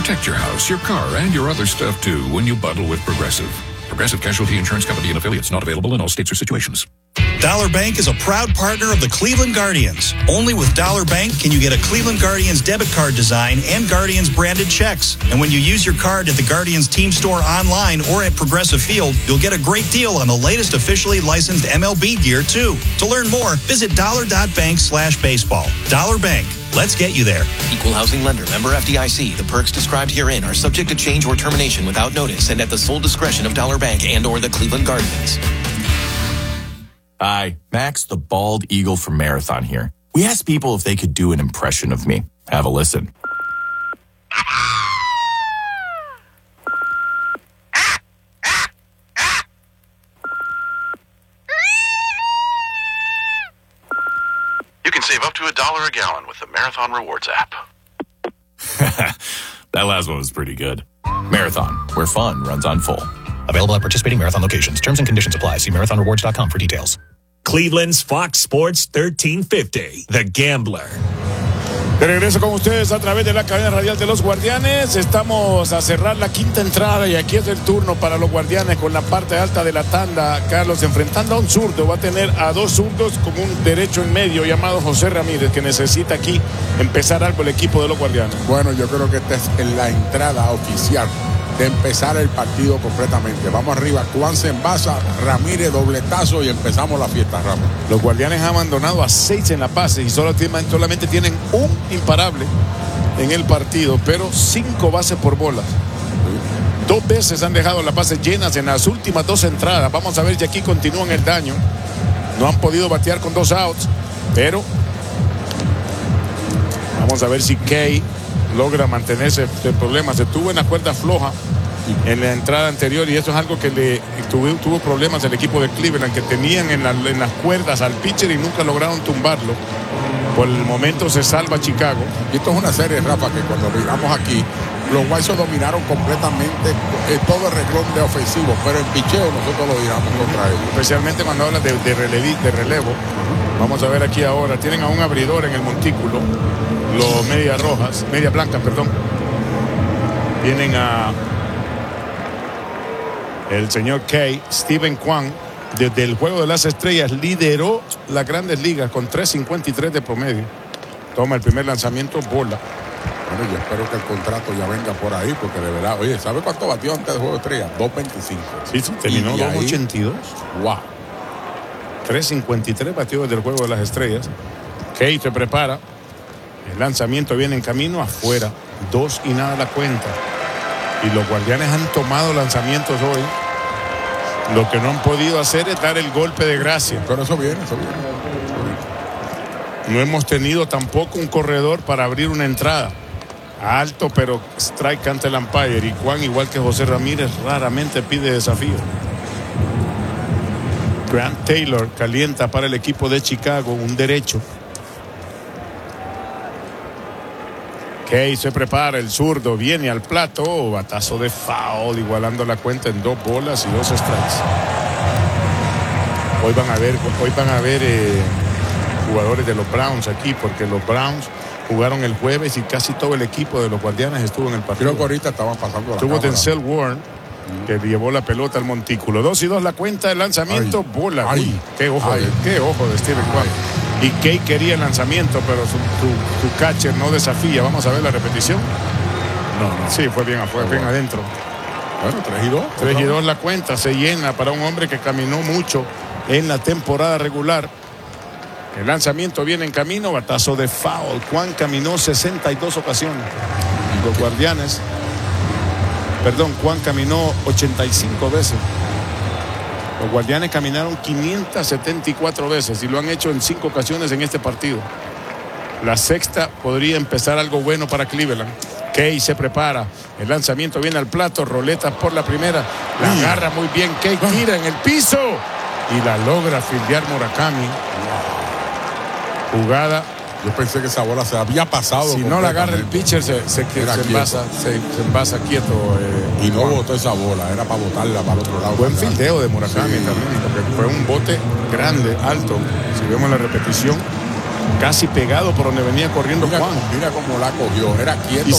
Protect your house, your car, and your other stuff too when you bundle with Progressive. Progressive Casualty Insurance Company and affiliates, not available in all states or situations. Dollar Bank is a proud partner of the Cleveland Guardians. Only with Dollar Bank can you get a Cleveland Guardians debit card design and Guardians branded checks. And when you use your card at the Guardians team store online or at Progressive Field, you'll get a great deal on the latest officially licensed MLB gear too. To learn more, visit dollar.bank/baseball. Dollar Bank. Let's get you there. Equal housing lender. Member FDIC. The perks described herein are subject to change or termination without notice and at the sole discretion of Dollar Bank and or the Cleveland Guardians. Hi, Max the Bald Eagle from Marathon here. We asked people if they could do an impression of me. Have a listen. You can save up to $1 a gallon with the Marathon Rewards app. That last one was pretty good. Marathon, where fun runs on full. Available at participating Marathon locations. Terms and conditions apply. See marathonrewards.com for details. Cleveland's Fox Sports 1350, The Gambler. De regreso con ustedes a través de la cadena radial de los Guardianes. Estamos a cerrar la quinta entrada y aquí es el turno para los Guardianes con la parte alta de la tanda. Carlos, enfrentando a un zurdo, va a tener a dos zurdos con un derecho en medio llamado José Ramírez, que necesita aquí empezar algo el equipo de los Guardianes. Bueno, yo creo que esta es la entrada oficial de empezar el partido completamente. Vamos arriba, Juan se envasa, Ramírez dobletazo y empezamos la fiesta, Ramón. Los Guardianes han abandonado a 6 en la base y solamente tienen un imparable en el partido, pero 5 bases por bolas. 2 veces han dejado las bases llenas en las últimas 2 entradas. Vamos a ver si aquí continúan el daño. No han podido batear con 2 outs, pero vamos a ver si Kay logra mantenerse el problema. Se tuvo en la cuerda floja en la entrada anterior y eso es algo que le tuvo problemas el equipo de Cleveland, que tenían en las cuerdas al pitcher y nunca lograron tumbarlo. Por el momento se salva Chicago. Y esto es una serie, Rafa, que cuando miramos aquí, los White Sox dominaron completamente todo el renglón de ofensivo, pero en picheo nosotros lo dominamos contra ellos. Especialmente cuando hablan de relevo. Vamos a ver aquí ahora. Tienen a un abridor en el montículo. Los media blancas, perdón. Vienen a el señor Kay, Steven Kwan, desde el Juego de las Estrellas, lideró las Grandes Ligas con 3.53 de promedio. Toma el primer lanzamiento, bola. Bueno, yo espero que el contrato ya venga por ahí, porque de verdad, oye, ¿sabe cuánto batió antes del Juego de Estrellas? 2.25. Sí, terminó 2.82. Wow. 3.53 batió desde el Juego de las Estrellas. Kay se prepara. El lanzamiento viene en camino afuera. 2 y nada la cuenta. Y los Guardianes han tomado lanzamientos hoy. Lo que no han podido hacer es dar el golpe de gracia. Pero eso viene. No hemos tenido tampoco un corredor para abrir una entrada. Alto, pero strike ante el umpire. Y Juan, igual que José Ramírez, raramente pide desafío. Grant Taylor calienta para el equipo de Chicago, un derecho. Kay se prepara, el zurdo viene al plato, batazo de foul, igualando la cuenta en 2 bolas y 2 strikes. Hoy van a ver jugadores de los Browns aquí, porque los Browns jugaron el jueves y casi todo el equipo de los Guardianes estuvo en el partido. Creo que ahorita estaban pasando la Tuvo cámara. Denzel Warren, que llevó la pelota al montículo. 2 y 2 la cuenta, el lanzamiento, bola. Uy, qué ojo de Steven Kwan. Y Kay quería el lanzamiento, pero su catcher no desafía. Vamos a ver la repetición. No. Sí, fue bien afuera, bien adentro. Bueno, 3 y 2. 3 y 2 la cuenta, se llena para un hombre que caminó mucho en la temporada regular. El lanzamiento viene en camino, batazo de foul. Juan caminó 62 ocasiones. Los Guardianes, Juan caminó 85 veces. Los Guardianes caminaron 574 veces y lo han hecho en 5 ocasiones en este partido. La sexta podría empezar algo bueno para Cleveland. Kay se prepara. El lanzamiento viene al plato. Roleta por la primera. La agarra muy bien. Kay tira en el piso y la logra fildear Murakami. Jugada. Yo pensé que esa bola se había pasado. Si no la agarra el pitcher, se envasa quieto. Y no botó esa bola, era para botarla para el otro lado. Buen fildeo de Murakami también, porque fue un bote grande, alto. Si vemos la repetición, casi pegado por donde venía corriendo Juan. Mira cómo la cogió, era quieto.